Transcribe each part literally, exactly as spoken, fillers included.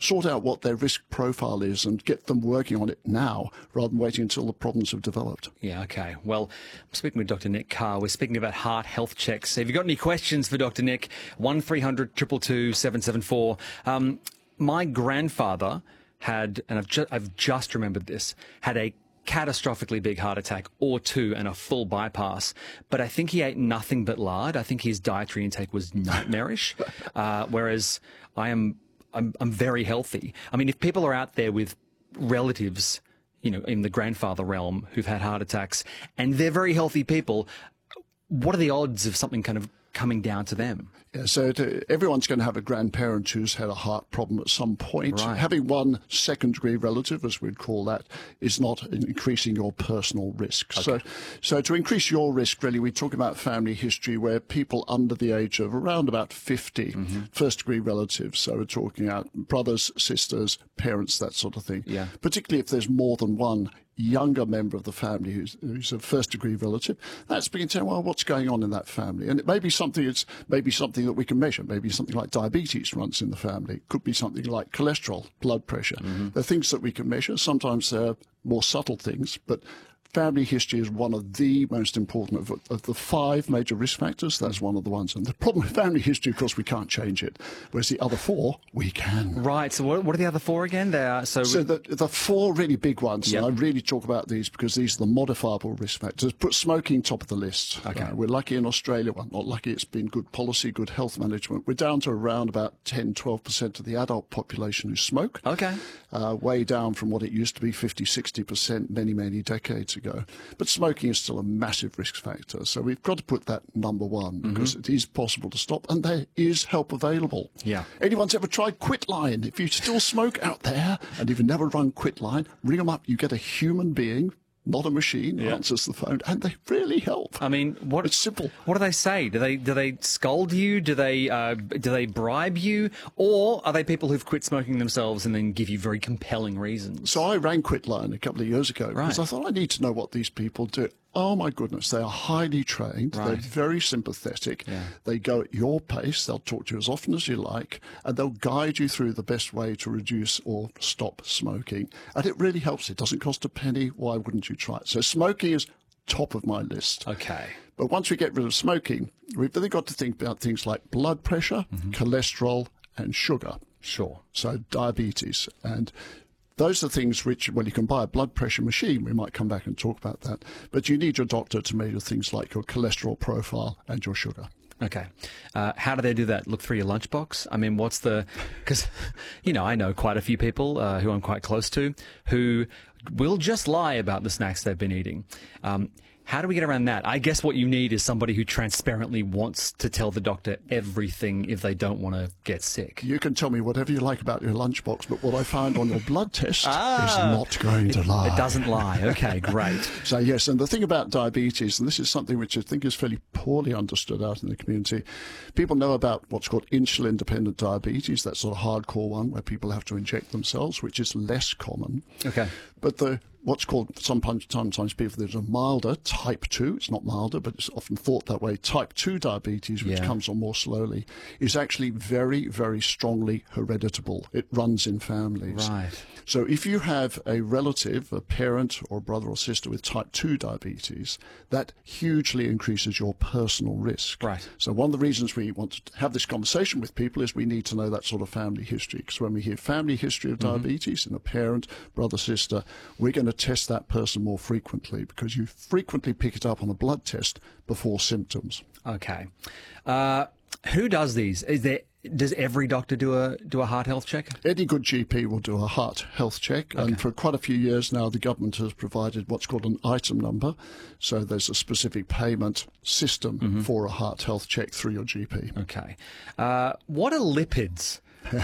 sort out what their risk profile is and get them working on it now rather than waiting until the problems have developed. Yeah, okay. Well, I'm speaking with Doctor Nick Carr. We're speaking about heart health checks. Have you got any questions for Doctor Nick? one three hundred two two two seven seven four. Um, my grandfather had, and I've, ju- I've just remembered this, had a catastrophically big heart attack or two and a full bypass, but I think he ate nothing but lard. I think his dietary intake was nightmarish, uh, whereas I am I'm, I'm very healthy. I mean, if people are out there with relatives, you know, in the grandfather realm who've had heart attacks and they're very healthy people, what are the odds of something kind of coming down to them? Yeah, so to, everyone's going to have a grandparent who's had a heart problem at some point. Right. Having one second-degree relative, as we'd call that, is not increasing your personal risk. Okay. So, so to increase your risk, really, we talk about family history where people under the age of around about fifty, mm-hmm. first-degree relatives. So we're talking about brothers, sisters, parents, that sort of thing. Yeah. Particularly if there's more than one younger member of the family who's, who's a first-degree relative, that's beginning to say, well, what's going on in that family? And it may be something, it's maybe something that we can measure. Maybe something like diabetes runs in the family. It could be something like cholesterol, blood pressure. Mm-hmm. They're things that we can measure. Sometimes they're more subtle things, but family history is one of the most important of, of the five major risk factors. That's one of the ones. And the problem with family history, of course, we can't change it. Whereas the other four, we can. Right. So what, what are the other four again? They are so. So the, the four really big ones, Yep. and I really talk about these because these are the modifiable risk factors. Put smoking top of the list. Okay. Uh, we're lucky in Australia. Well, not lucky. It's been good policy, good health management. We're down to around about ten, twelve percent of the adult population who smoke. Okay. Uh, way down from what it used to be, fifty, sixty percent many, many decades ago. But smoking is still a massive risk factor. So we've got to put that number one because mm-hmm. it is possible to stop and there is help available. Yeah. Anyone's ever tried Quitline? If you still smoke out there and you've never run Quitline, ring them up. You get a human being, not a machine, Yeah. answers the phone, and they really help. I mean, what? It's simple. What do they say? Do they do they scold you? Do they uh, do they bribe you? Or are they people who've quit smoking themselves and then give you very compelling reasons? So I ran Quitline a couple of years ago Right. because I thought I need to know what these people do. Oh, my goodness, they are highly trained. Right. They're very sympathetic. Yeah. They go at your pace. They'll talk to you as often as you like, and they'll guide you through the best way to reduce or stop smoking. And it really helps. It doesn't cost a penny. Why wouldn't you try it? So smoking is top of my list. Okay. But once we get rid of smoking, we've then got to think about things like blood pressure, mm-hmm. cholesterol, and sugar. Sure. So diabetes. And those are things which, well, you can buy a blood pressure machine. We might come back and talk about that. But you need your doctor to measure things like your cholesterol profile and your sugar. Okay. Uh, how do they do that? Look through your lunchbox? I mean, what's the... Because, you know, I know quite a few people uh, who I'm quite close to who will just lie about the snacks they've been eating. Um, how do we get around that? I guess what you need is somebody who transparently wants to tell the doctor everything if they don't want to get sick. You can tell me whatever you like about your lunchbox, but what I found on your blood test ah, is not going to lie. It doesn't lie. Okay, great. So, yes, and the thing about diabetes, and this is something which I think is fairly poorly understood out in the community, people know about what's called insulin-dependent diabetes, that sort of hardcore one where people have to inject themselves, which is less common. Okay. But the what's called, sometimes, sometimes people, there's a milder type two, it's not milder, but it's often thought that way, type two diabetes, which Yeah. comes on more slowly, is actually very, very strongly hereditable. It runs in families. Right. So if you have a relative, a parent or a brother or sister with type two diabetes, that hugely increases your personal risk. Right. So one of the reasons we want to have this conversation with people is we need to know that sort of family history. Because when we hear family history of Mm-hmm. diabetes in a parent, brother, sister, we're going to test that person more frequently because you frequently pick it up on a blood test before symptoms. Okay. Uh, who does these? Is there... Does every doctor do a do a heart health check? Any good G P will do a heart health check. Okay. And for quite a few years now, the government has provided what's called an item number. So there's a specific payment system mm-hmm. for a heart health check through your G P. Okay. Uh, what are lipids?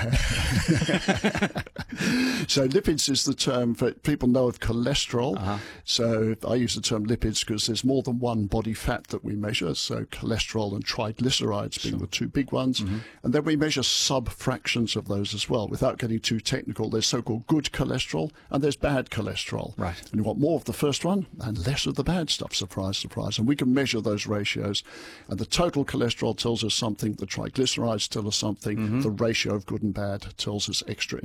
So lipids is the term for people know of cholesterol. Uh-huh. So I use the term lipids because there's more than one body fat that we measure. So cholesterol and triglycerides being sure. the two big ones. Mm-hmm. And then we measure sub-fractions of those as well. Without getting too technical, there's so-called good cholesterol and there's bad cholesterol. Right. And you want more of the first one and less of the bad stuff, surprise, surprise. And we can measure those ratios. And the total cholesterol tells us something. The triglycerides tell us something. Mm-hmm. The ratio of good and bad tells us extra